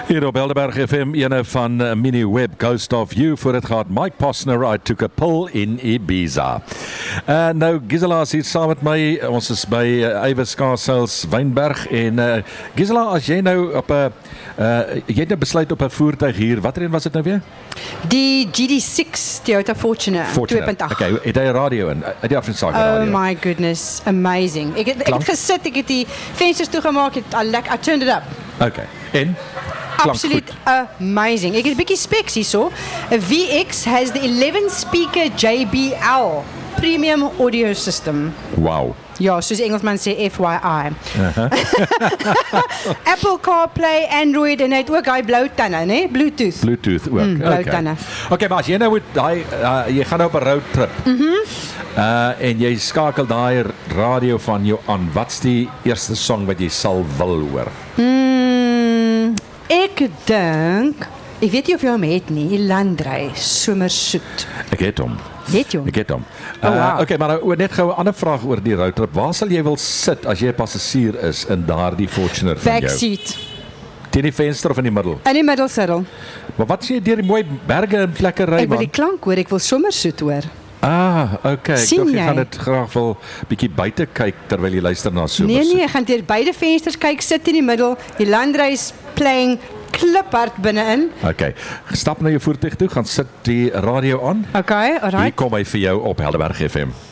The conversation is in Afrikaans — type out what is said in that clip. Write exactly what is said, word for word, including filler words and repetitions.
Hier op Helderberg F M, ene van uh, Mini Web, Ghost of You, voor het gaat Mike Posner, I Took a Pill in Ibiza. Uh, nou, Gisela is hier saam met my, ons is by uh, Iwis Kaassels Wynberg, en uh, Gisela, as jy nou op 'n, uh, jy het nou besluit op 'n voertuig hier, watter een was dit nou weer? Die G D six Toyota Fortuner, Fortuner. twee punt agt. Okay, het hy 'n radio in? Het hy afgesake Oh radio? my goodness, amazing. Ek het, ek het gesit, ek het die vensters toegemaak, ek het, I, like, I turned it up. Okay, en? Klank Absolute goed. amazing. Ek het 'n bietjie specs hierso. A V X has the eleven speaker J B L premium audio system. Wow. Ja, soos Engelsman sê F Y I. Uh-huh. Apple CarPlay, Android en hy het ook hy blou tande, né? Bluetooth. Bluetooth ook. Mm, blou okay. tande. Okay, maar as jy nou moet daai uh, jy gaan nou op 'n roadtrip. Mhm. Mm uh en jy skakel daai radio van jou aan. Wat's die eerste song wat jy sal wil hoor? Mm, ek dink, ek weet nie of jy hom het nie, Landry Somersoet. Ek het hom. Het jy hom? Ek het hom. Oh, Uh, wow. okay, maar nou, net gou 'n ander vraag oor die roadtrip. Waar sal jy wil sit as jy 'n passasier is in daardie Fortuner van jou? Backseat. Teen die venster of in die middel? In die middelsiddel. Maar wat as jy deur die mooi berge en plekke ry Ek wil man? die klank hoor, ek wil Somersoet hoor. Ah, okay. Ek Sien dink jy jy? gaan dit graag wil bietjie buite kyk terwyl jy luister na so. Nee nee, ek gaan deur beide vensters kyk, sit in die middel, die Landry is playing kliphard binne-in. Okay. Stap na jou voertuig toe, gaan sit die radio aan. Okay, Hier alright. kom hy vir jou op Helderberg F M.